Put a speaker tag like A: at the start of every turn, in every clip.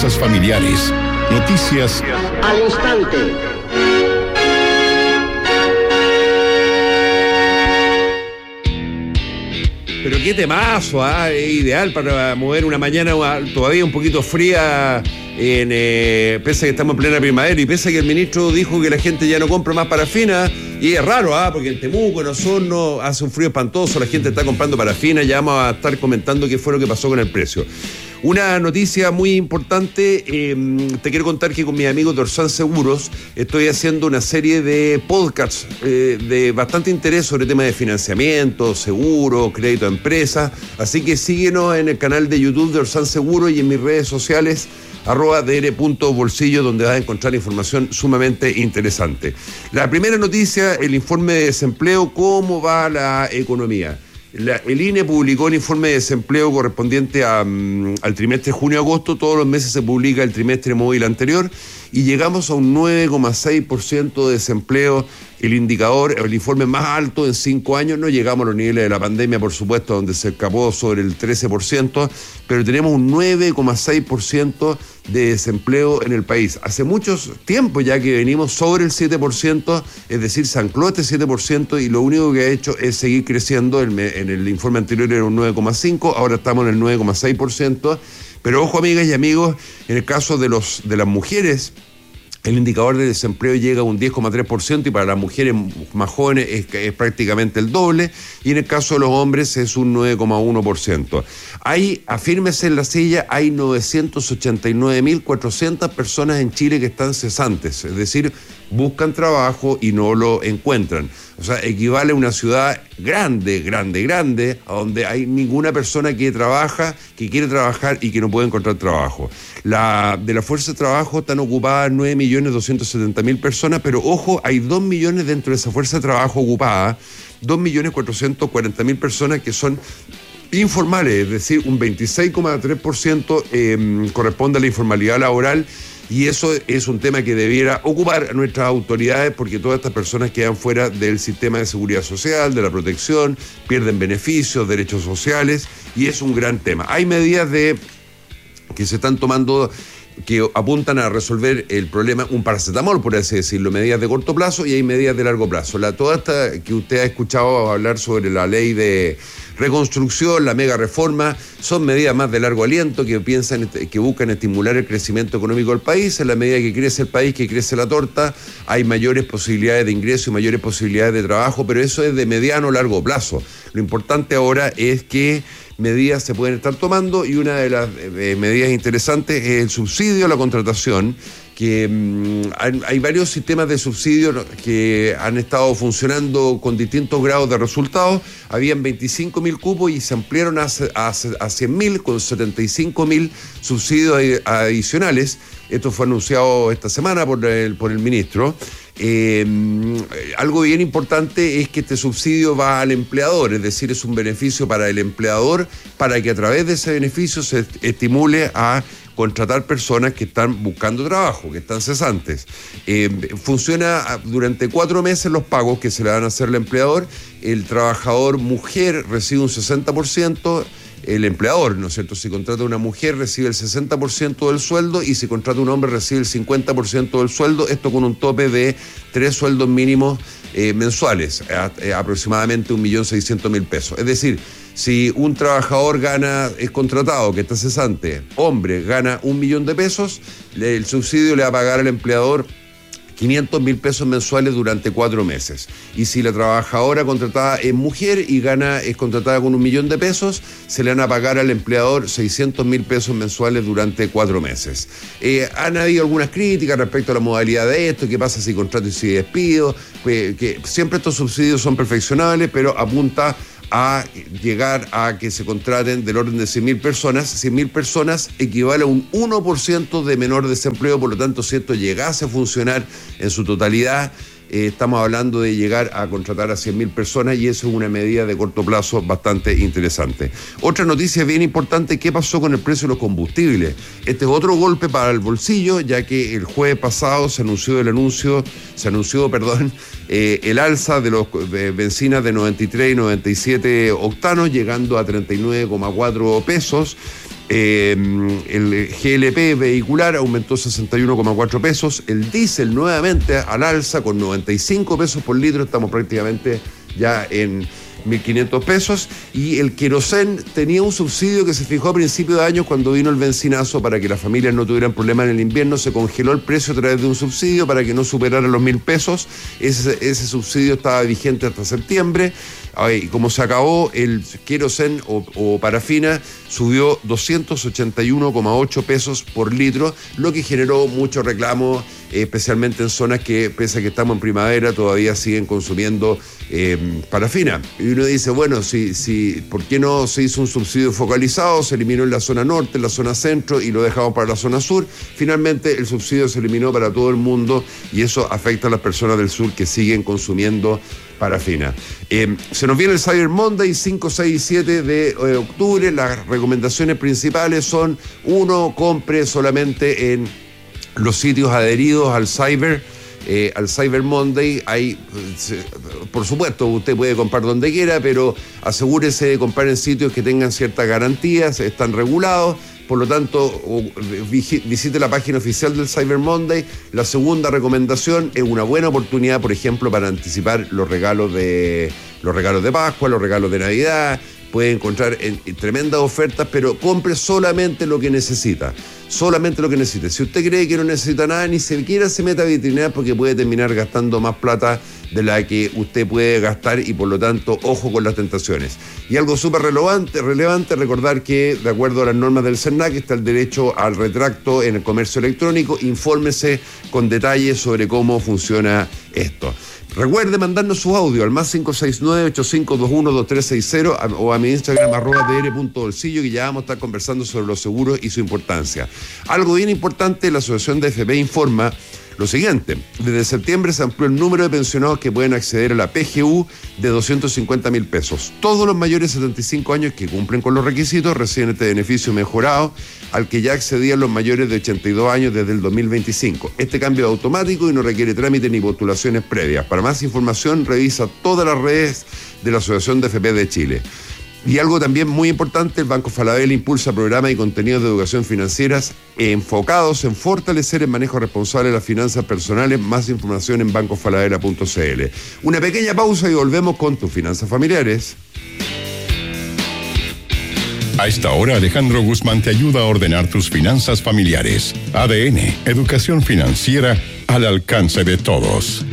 A: empresas familiares. Noticias
B: al instante.
C: Pero qué temazo, es ideal para mover una mañana todavía un poquito fría, pese a que estamos en plena primavera y pese a que el ministro dijo que la gente ya no compra más parafina, y es raro, porque en Temuco, en Osorno, hace un frío espantoso, la gente está comprando parafina, ya vamos a estar comentando qué fue lo que pasó con el precio. Una noticia muy importante, te quiero contar que con mis amigos de Orsan Seguros estoy haciendo una serie de podcasts de bastante interés sobre temas de financiamiento, seguro, crédito a empresas, así que síguenos en el canal de YouTube de Orsan Seguros y en mis redes sociales @dr.bolsillo, donde vas a encontrar información sumamente interesante. La primera noticia, el informe de desempleo, ¿cómo va la economía? El INE publicó el informe de desempleo correspondiente al trimestre junio-agosto. Todos los meses se publica el trimestre móvil anterior y llegamos a un 9,6% de desempleo, el indicador, el informe más alto en 5 años. No llegamos a los niveles de la pandemia, por supuesto, donde se escapó sobre el 13%, pero tenemos un 9,6% de desempleo en el país. Hace mucho tiempo ya que venimos sobre el 7%, es decir, se ancló este 7% y lo único que ha hecho es seguir creciendo. En el informe anterior era un 9,5%, ahora estamos en el 9,6%. Pero ojo, amigas y amigos, en el caso de las mujeres, el indicador de desempleo llega a un 10,3% y para las mujeres más jóvenes es prácticamente el doble, y en el caso de los hombres es un 9,1%. Afírmese en la silla, hay 989.400 personas en Chile que están cesantes, es decir, buscan trabajo y no lo encuentran. O sea, equivale a una ciudad grande, a donde hay ninguna persona que quiere trabajar y que no puede encontrar trabajo. De la fuerza de trabajo están ocupadas 9.270.000 personas, pero ojo, hay 2 millones dentro de esa fuerza de trabajo ocupada, 2.440.000 personas que son informales, es decir, un 26,3% corresponde a la informalidad laboral. Y eso es un tema que debiera ocupar a nuestras autoridades, porque todas estas personas quedan fuera del sistema de seguridad social, de la protección, pierden beneficios, derechos sociales, y es un gran tema. Hay medidas que se están tomando que apuntan a resolver el problema, un paracetamol, por así decirlo, medidas de corto plazo, y hay medidas de largo plazo. Toda esta que usted ha escuchado hablar sobre la ley de reconstrucción, la mega reforma, son medidas más de largo aliento que buscan estimular el crecimiento económico del país. En la medida que crece el país, que crece la torta, hay mayores posibilidades de ingreso y mayores posibilidades de trabajo, pero eso es de mediano o largo plazo. Lo importante ahora es que medidas se pueden estar tomando, y una de las medidas interesantes es el subsidio a la contratación, que hay varios sistemas de subsidio que han estado funcionando con distintos grados de resultados. Habían 25.000 cupos y se ampliaron a 100.000 con 75.000 subsidios adicionales. Esto fue anunciado esta semana por el ministro. Algo bien importante es que este subsidio va al empleador, es decir, es un beneficio para el empleador, para que a través de ese beneficio se estimule a contratar personas que están buscando trabajo, que están cesantes. Funciona durante 4 meses los pagos que se le van a hacer al empleador. El trabajador mujer recibe un 60%, el empleador, ¿no es cierto? Si contrata a una mujer recibe el 60% del sueldo, y si contrata a un hombre recibe el 50% del sueldo, esto con un tope de 3 sueldos mínimos mensuales, aproximadamente 1.600.000 pesos. Es decir, si un trabajador es contratado, que está cesante, hombre, gana 1 millón de pesos, el subsidio le va a pagar al empleador 500.000 pesos mensuales durante 4 meses. Y si la trabajadora contratada es mujer y es contratada con 1 millón de pesos, se le van a pagar al empleador 600.000 pesos mensuales durante 4 meses. Han habido algunas críticas respecto a la modalidad de esto, qué pasa si contrato y si despido, que siempre estos subsidios son perfeccionables, pero apunta a llegar a que se contraten del orden de 100.000 personas. 100.000 personas equivale a un 1% de menor desempleo, por lo tanto, si esto llegase a funcionar en su totalidad, estamos hablando de llegar a contratar a 100.000 personas, y eso es una medida de corto plazo bastante interesante. Otra noticia bien importante: ¿qué pasó con el precio de los combustibles? Este es otro golpe para el bolsillo, ya que el jueves pasado se anunció el alza de bencinas de 93 y 97 octanos, llegando a 39,4 pesos. El GLP vehicular aumentó 61,4 pesos. El diésel nuevamente al alza con 95 pesos por litro. Estamos prácticamente ya en 1.500 pesos. Y el querosén tenía un subsidio que se fijó a principios de año cuando vino el bencinazo para que las familias no tuvieran problemas en el invierno. Se congeló el precio a través de un subsidio para que no superara los 1.000 pesos. Ese subsidio estaba vigente hasta septiembre. Y como se acabó, el querosén o parafina subió 281,8 pesos por litro, lo que generó mucho reclamo, especialmente en zonas que, pese a que estamos en primavera, todavía siguen consumiendo parafina. Y uno dice, bueno, ¿por qué no se hizo un subsidio focalizado? Se eliminó en la zona norte, en la zona centro y lo dejamos para la zona sur. Finalmente, el subsidio se eliminó para todo el mundo y eso afecta a las personas del sur que siguen consumiendo parafina. Se nos viene el Cyber Monday, 5, 6 y 7 de octubre. Las recomendaciones principales son: 1, compre solamente en los sitios adheridos al Cyber Monday. Hay, por supuesto, usted puede comprar donde quiera, pero asegúrese de comprar en sitios que tengan ciertas garantías, están regulados. Por lo tanto, visite la página oficial del Cyber Monday. La segunda recomendación es una buena oportunidad, por ejemplo, para anticipar los regalos de Pascua, los regalos de Navidad. Puede encontrar en tremendas ofertas, pero compre solamente lo que necesita. Solamente lo que necesite. Si usted cree que no necesita nada, ni siquiera se meta a vitrinear, porque puede terminar gastando más plata de la que usted puede gastar y, por lo tanto, ojo con las tentaciones. Y algo súper relevante, recordar que, de acuerdo a las normas del SERNAC, está el derecho al retracto en el comercio electrónico. Infórmese con detalles sobre cómo funciona esto. Recuerde mandarnos su audio al más 569-8521-2360 o a mi Instagram @dr.bolsillo, que ya vamos a estar conversando sobre los seguros y su importancia. Algo bien importante, la Asociación de FP informa lo siguiente: desde septiembre se amplió el número de pensionados que pueden acceder a la PGU de 250.000 pesos. Todos los mayores de 75 años que cumplen con los requisitos reciben este beneficio mejorado al que ya accedían los mayores de 82 años desde el 2025. Este cambio es automático y no requiere trámite ni postulaciones previas. Para más información, revisa todas las redes de la Asociación de FP de Chile. Y algo también muy importante, el Banco Falabella impulsa programas y contenidos de educación financieras enfocados en fortalecer el manejo responsable de las finanzas personales. Más información en bancofalabella.cl. Una pequeña pausa y volvemos con tus finanzas familiares.
A: A esta hora, Alejandro Guzmán te ayuda a ordenar tus finanzas familiares. ADN, educación financiera al alcance de todos.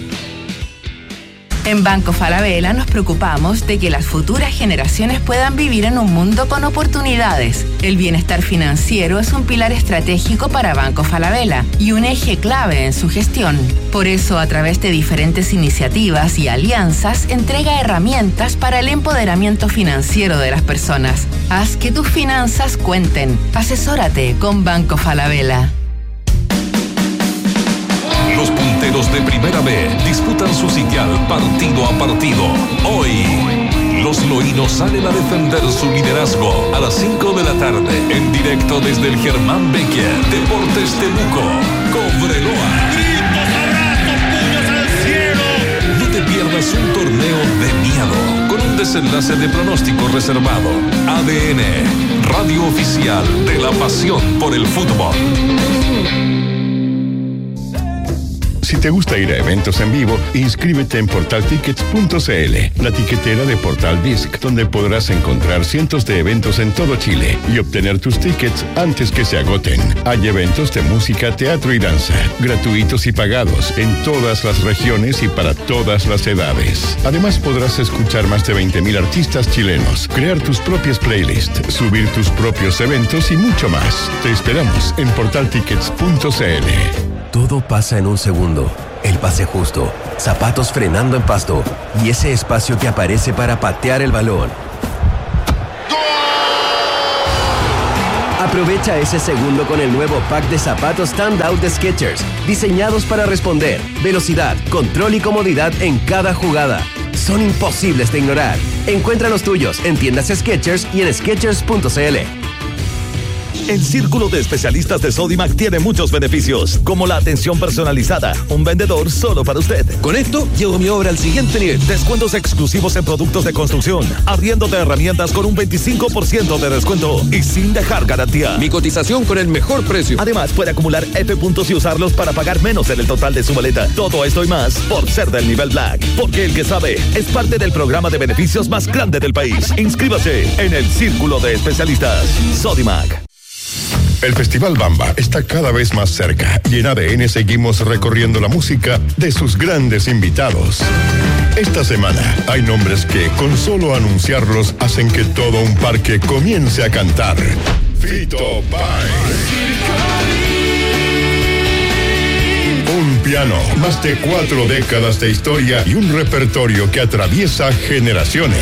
B: En Banco Falabella nos preocupamos de que las futuras generaciones puedan vivir en un mundo con oportunidades. El bienestar financiero es un pilar estratégico para Banco Falabella y un eje clave en su gestión. Por eso, a través de diferentes iniciativas y alianzas, entrega herramientas para el empoderamiento financiero de las personas. Haz que tus finanzas cuenten. Asesórate con Banco Falabella.
D: Los punteros de Primera B disputan su sitial partido a partido. Hoy, los loínos salen a defender su liderazgo a las 5 de la tarde, en directo desde el Germán Becker Deportes Temuco, Cobreloa.
E: ¡Gritos, abrazos, puños al cielo!
D: No te pierdas un torneo de miedo, con un desenlace de pronóstico reservado. ADN, radio oficial de la pasión por el fútbol.
A: Si te gusta ir a eventos en vivo, inscríbete en portaltickets.cl, la tiquetera de Portal Disc, donde podrás encontrar cientos de eventos en todo Chile y obtener tus tickets antes que se agoten. Hay eventos de música, teatro y danza, gratuitos y pagados, en todas las regiones y para todas las edades. Además, podrás escuchar más de 20.000 artistas chilenos, crear tus propias playlists, subir tus propios eventos y mucho más. Te esperamos en portaltickets.cl.
F: Todo pasa en un segundo. El pase justo, zapatos frenando en pasto y ese espacio que aparece para patear el balón. Aprovecha ese segundo con el nuevo pack de zapatos Standout de Skechers, diseñados para responder, velocidad, control y comodidad en cada jugada. Son imposibles de ignorar. Encuentra los tuyos en tiendas Skechers y en Skechers.cl.
G: El círculo de especialistas de Sodimac tiene muchos beneficios, como la atención personalizada, un vendedor solo para usted.
H: Con esto, llevo mi obra al siguiente nivel.
G: Descuentos exclusivos en productos de construcción, arriendo de herramientas con un 25% de descuento y sin dejar garantía.
H: Mi cotización con el mejor precio.
G: Además, puede acumular F puntos y usarlos para pagar menos en el total de su maleta. Todo esto y más por ser del nivel Black. Porque el que sabe es parte del programa de beneficios más grande del país. Inscríbase en el círculo de especialistas Sodimac.
A: El Festival Bamba está cada vez más cerca y en ADN seguimos recorriendo la música de sus grandes invitados. Esta semana hay nombres que con solo anunciarlos hacen que todo un parque comience a cantar. Fito Páez. Un piano, más de 4 décadas de historia y un repertorio que atraviesa generaciones.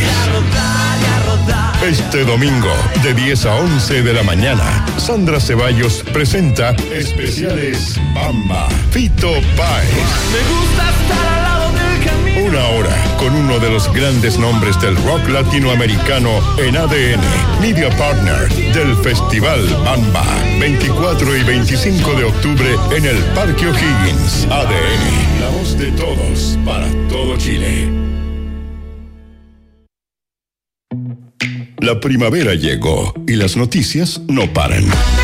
A: Este domingo, de 10 a 11 de la mañana, Sandra Ceballos presenta Especiales Bamba, Fito Páez.
E: Me gusta estar al lado del camino.
A: Una hora con uno de los grandes nombres del rock latinoamericano en ADN, Media Partner del Festival Bamba, 24 y 25 de octubre en el Parque O'Higgins. ADN, la voz de todos para todo Chile. La primavera llegó y las noticias no paran.